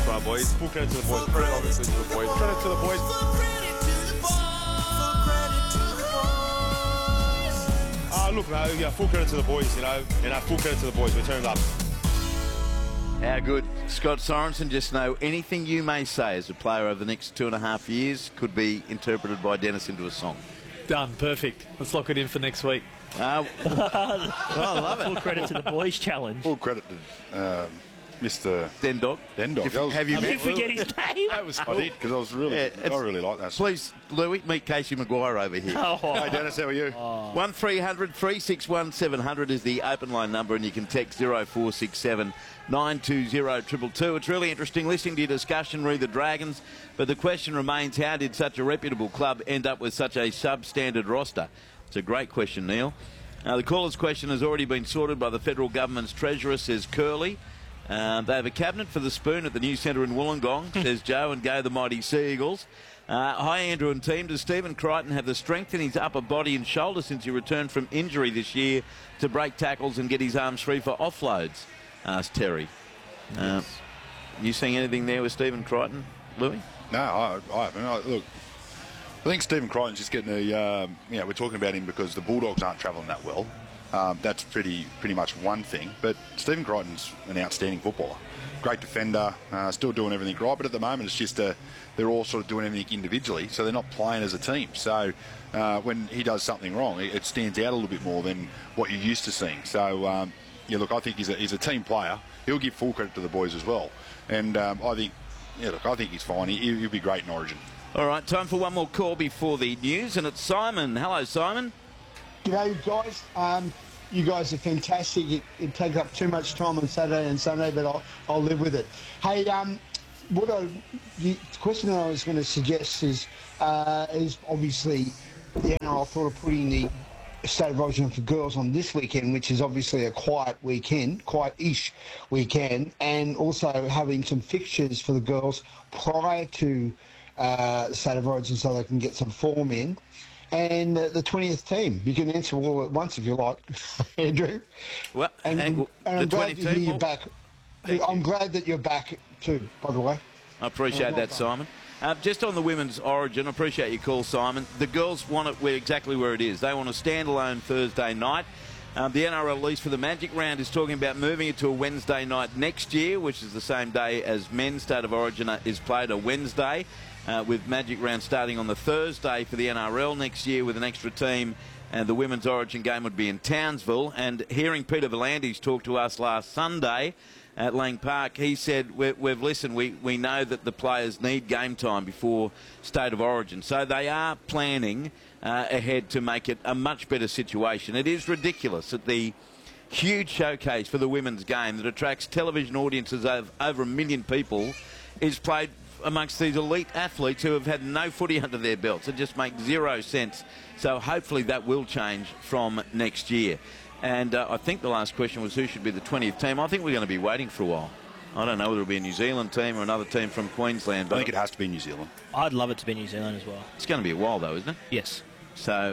one, boys. Full credit to the boys. Credit, obviously, to the boys. Credit to the boys. Look, full credit to the boys, full credit to the boys. We turned up. How good. Scott Sorensen, just know anything you may say as a player over the next 2.5 years could be interpreted by Dennis into a song. Done. Perfect. Let's lock it in for next week. I love it. Full credit to the boys challenge. Full credit to Mr. Dendog. Have you Did you forget his name? That was cool. I did, because I really like that. Please, Louis, meet Casey Maguire over here. Hey, Dennis, how are you? 1300 361 700 is the open line number, and you can text 0467 920 222. It's really interesting listening to your discussion, re the Dragons, but the question remains, how did such a reputable club end up with such a substandard roster? It's a great question, Neil. The caller's question has already been sorted by the federal government's treasurer, says Curly. They have a cabinet for the spoon at the new centre in Wollongong, says Joe, and go the mighty Sea Eagles. Hi, Andrew and team. Does Stephen Crichton have the strength in his upper body and shoulder since he returned from injury this year to break tackles and get his arms free for offloads? Asked Terry. Yes. You seeing anything there with Stephen Crichton, Louis? No, I haven't. Look, I think Stephen Crichton's just getting we're talking about him because the Bulldogs aren't travelling that well. That's pretty much one thing. But Stephen Crichton's an outstanding footballer. Great defender, still doing everything right. But at the moment, it's just they're all sort of doing everything individually, so they're not playing as a team. So when he does something wrong, it stands out a little bit more than what you're used to seeing. So, look, I think he's a team player. He'll give full credit to the boys as well. And I think he's fine. He'll be great in Origin. All right, time for one more call before the news, and it's Simon. Hello, Simon. G'day, guys. You guys are fantastic. It takes up too much time on Saturday and Sunday, but I'll live with it. Hey, the question that I was going to suggest is obviously the NRL thought of putting the State of Origin for girls on this weekend, which is obviously a quiet weekend, quiet-ish weekend, and also having some fixtures for the girls prior to the State of Origin so they can get some form in. And the 20th team. You can answer all at once if you like, Andrew. Well, and I'm glad to hear you're back. I'm glad that you're back too, by the way. I appreciate that, Simon. Just on the women's Origin, I appreciate your call, Simon. The girls want it exactly where it is. They want a standalone Thursday night. The NRL lease for the Magic Round is talking about moving it to a Wednesday night next year, which is the same day as men's State of Origin is played, a Wednesday. With Magic Round starting on the Thursday for the NRL next year with an extra team, and the Women's Origin game would be in Townsville. And hearing Peter V'landys talk to us last Sunday at Lang Park, he said, we've listened, we know that the players need game time before State of Origin. So they are planning ahead to make it a much better situation. It is ridiculous that the huge showcase for the women's game that attracts television audiences of over 1 million people is played amongst these elite athletes who have had no footy under their belts. It just makes zero sense. So hopefully that will change from next year. And I think the last question was who should be the 20th team. I think we're going to be waiting for a while. I don't know whether it'll be a New Zealand team or another team from Queensland. But I think it has to be New Zealand. I'd love it to be New Zealand as well. It's going to be a while though, isn't it? Yes. So,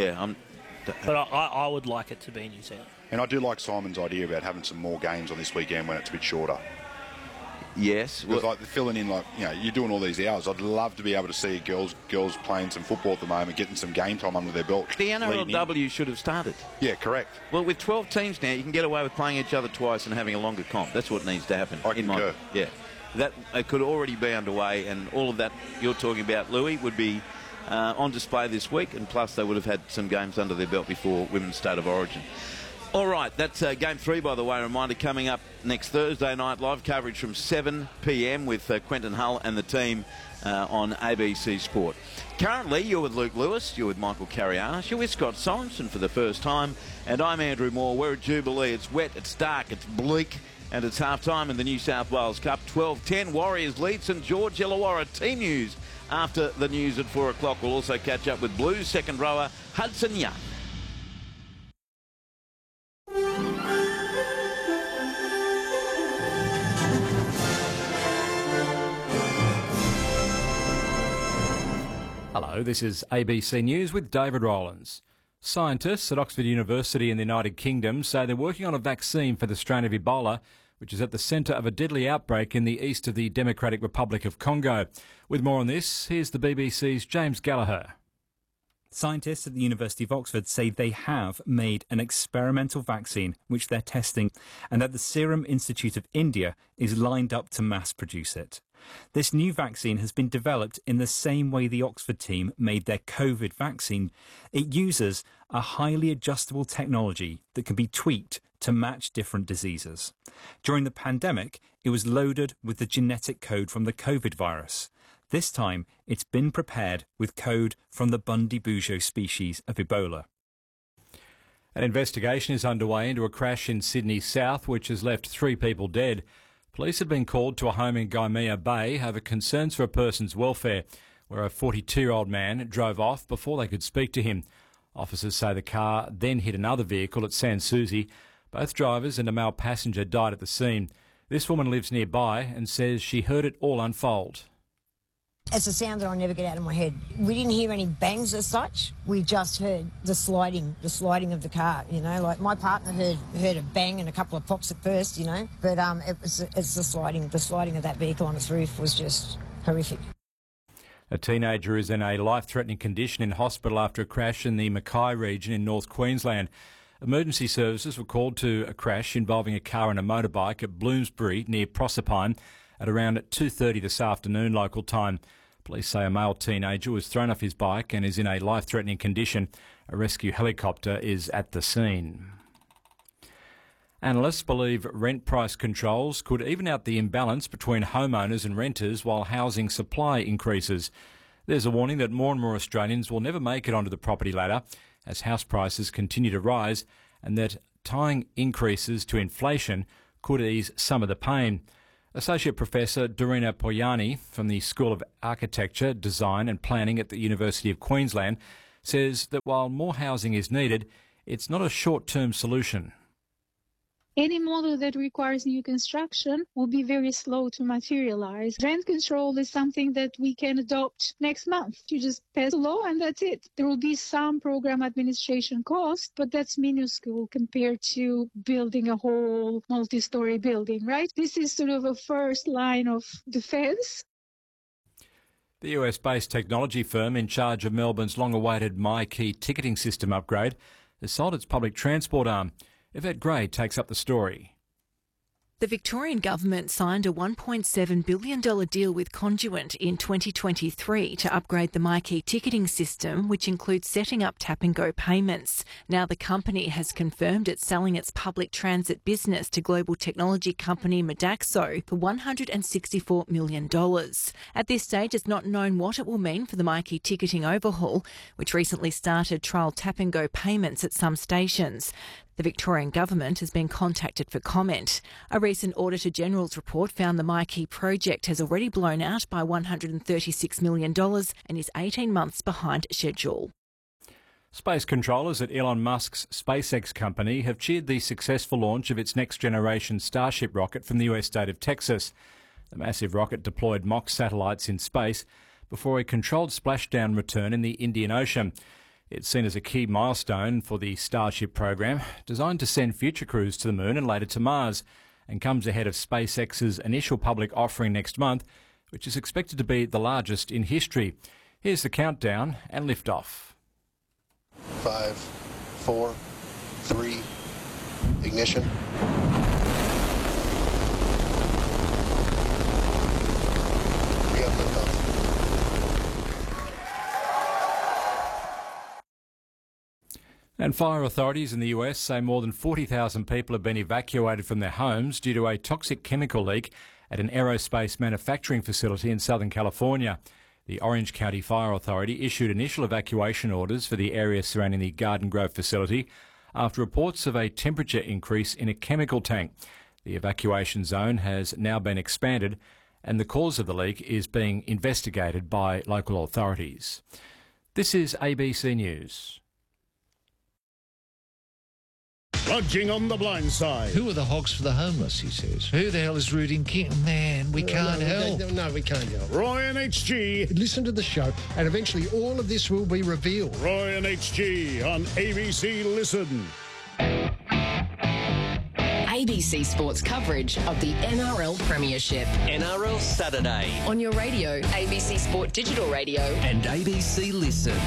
But I would like it to be New Zealand. And I do like Simon's idea about having some more games on this weekend when it's a bit shorter. Yes. Because like filling in, you're doing all these hours. I'd love to be able to see girls playing some football at the moment, getting some game time under their belt. The NRLW should have started. Yeah, correct. Well, with 12 teams now, you can get away with playing each other twice and having a longer comp. That's what needs to happen. I concur. That it could already be underway, and all of that you're talking about, Louis, would be on display this week, and plus they would have had some games under their belt before Women's State of Origin. All right, that's Game 3, by the way. Reminder, coming up next Thursday night, live coverage from 7 p.m. with Quentin Hull and the team on ABC Sport. Currently, you're with Luke Lewis, you're with Michael Carianis, you're with Scott Sorensen for the first time, and I'm Andrew Moore. We're at Jubilee. It's wet, it's dark, it's bleak, and it's half-time in the New South Wales Cup. 12-10, Warriors lead St George Illawarra. Team news after the news at 4 o'clock. We'll also catch up with Blues second rower Hudson Young. Hello, this is ABC News with David Rowlands. Scientists at Oxford University in the United Kingdom say they're working on a vaccine for the strain of Ebola, which is at the centre of a deadly outbreak in the east of the Democratic Republic of Congo. With more on this, here's the BBC's James Gallagher. Scientists at the University of Oxford say they have made an experimental vaccine which they're testing, and that the Serum Institute of India is lined up to mass produce it. This new vaccine has been developed in the same way the Oxford team made their COVID vaccine. It uses a highly adjustable technology that can be tweaked to match different diseases. During the pandemic, it was loaded with the genetic code from the COVID virus. This time, it's been prepared with code from the Bundibugyo species of Ebola. An investigation is underway into a crash in Sydney South, which has left 3 people dead. Police had been called to a home in Gaimea Bay over concerns for a person's welfare, where a 42-year-old man drove off before they could speak to him. Officers say the car then hit another vehicle at Sans Souci. Both drivers and a male passenger died at the scene. This woman lives nearby and says she heard it all unfold. It's a sound that I'll never get out of my head. We didn't hear any bangs as such. We just heard the sliding of the car, you know. Like my partner heard a bang and a couple of pops at first, you know. But it's the sliding of that vehicle on its roof was just horrific. A teenager is in a life-threatening condition in hospital after a crash in the Mackay region in North Queensland. Emergency services were called to a crash involving a car and a motorbike at Bloomsbury near Proserpine at around 2:30 this afternoon local time. Police say a male teenager was thrown off his bike and is in a life-threatening condition. A rescue helicopter is at the scene. Analysts believe rent price controls could even out the imbalance between homeowners and renters while housing supply increases. There's a warning that more and more Australians will never make it onto the property ladder as house prices continue to rise, and that tying increases to inflation could ease some of the pain. Associate Professor Dorina Poyani from the School of Architecture, Design and Planning at the University of Queensland says that while more housing is needed, it's not a short-term solution. Any model that requires new construction will be very slow to materialize. Rent control is something that we can adopt next month. You just pass a law and that's it. There will be some program administration cost, but that's minuscule compared to building a whole multi-story building, right? This is sort of a first line of defense. The US-based technology firm in charge of Melbourne's long-awaited MyKey ticketing system upgrade has sold its public transport arm. Yvette Gray takes up the story. The Victorian government signed a $1.7 billion deal with Conduent in 2023 to upgrade the MyKey ticketing system, which includes setting up tap-and-go payments. Now the company has confirmed it's selling its public transit business to global technology company Modaxo for $164 million. At this stage, it's not known what it will mean for the MyKey ticketing overhaul, which recently started trial tap-and-go payments at some stations. The Victorian government has been contacted for comment. A recent Auditor General's report found the MyKey project has already blown out by $136 million and is 18 months behind schedule. Space controllers at Elon Musk's SpaceX company have cheered the successful launch of its next-generation Starship rocket from the US state of Texas. The massive rocket deployed mock satellites in space before a controlled splashdown return in the Indian Ocean. It's seen as a key milestone for the Starship program, designed to send future crews to the Moon and later to Mars, and comes ahead of SpaceX's initial public offering next month, which is expected to be the largest in history. Here's the countdown and liftoff. 5, 4, 3, ignition. We have liftoff. And fire authorities in the US say more than 40,000 people have been evacuated from their homes due to a toxic chemical leak at an aerospace manufacturing facility in Southern California. The Orange County Fire Authority issued initial evacuation orders for the area surrounding the Garden Grove facility after reports of a temperature increase in a chemical tank. The evacuation zone has now been expanded and the cause of the leak is being investigated by local authorities. This is ABC News. Lodging on the blind side. Who are the hogs for the homeless, he says. Who the hell is rooting King? Man, we can't help. No, we can't help. Roy and HG. Listen to the show, and eventually all of this will be revealed. Roy and HG on ABC Listen. ABC Sports coverage of the NRL Premiership. NRL Saturday. On your radio, ABC Sport Digital Radio. And ABC Listen.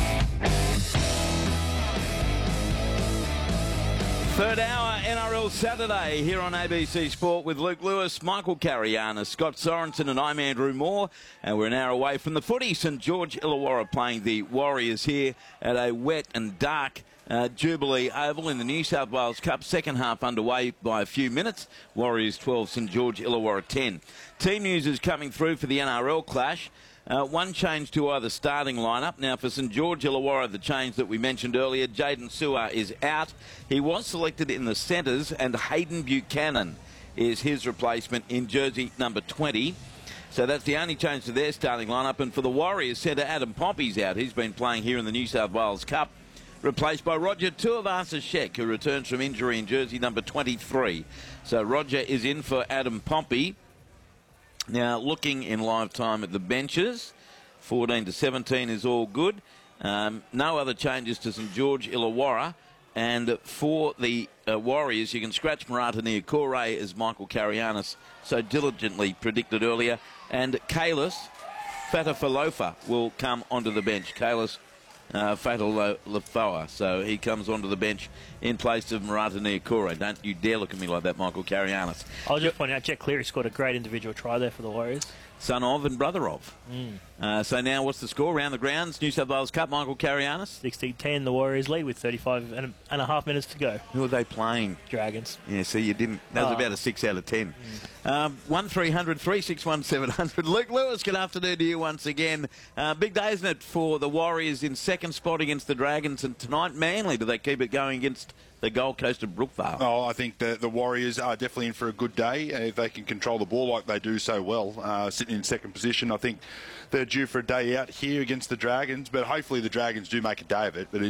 Third hour NRL Saturday here on ABC Sport with Luke Lewis, Michael Carianis, Scott Sorensen and I'm Andrew Moore. And we're an hour away from the footy. St George Illawarra playing the Warriors here at a wet and dark Jubilee Oval in the New South Wales Cup. Second half underway by a few minutes. Warriors 12, St George Illawarra 10. Team news is coming through for the NRL clash. One change to either starting lineup. Now, for St George Illawarra, the change that we mentioned earlier, Jaden Sewer is out. He was selected in the centres, and Hayden Buchanan is his replacement in jersey number 20. So that's the only change to their starting lineup. And for the Warriors, centre Adam Pompey's out. He's been playing here in the New South Wales Cup, replaced by Roger Tuivasa-Sheck, who returns from injury in jersey number 23. So Roger is in for Adam Pompey. Now, looking in live time at the benches, 14 to 17 is all good. No other changes to St George Illawarra. And for the Warriors, you can scratch Marata Niukore, as Michael Carianis so diligently predicted earlier. And Kalis Fatafalofa will come onto the bench. Kalis Fatalafoa. So he comes onto the bench in place of Marata Niukore. Don't you dare look at me like that, Michael Carianis. I was just pointing out, Jack Cleary scored a great individual try there for the Warriors. Son of and brother of. So now what's the score? Around the grounds, New South Wales Cup, Michael Carianis? 16-10, the Warriors lead with 35 and a half minutes to go. Who are they playing? Dragons. Yeah, see, you didn't. That was about a 6 out of 10. 1300 361 700. Luke Lewis, good afternoon to you once again. Big day, isn't it, for the Warriors in second spot against the Dragons, and tonight Manly, do they keep it going against the Gold Coast of Brookvale? Oh, I think the Warriors are definitely in for a good day if they can control the ball like they do so well, sitting in second position. I think they're due for a day out here against the Dragons, but hopefully the Dragons do make a day of it. But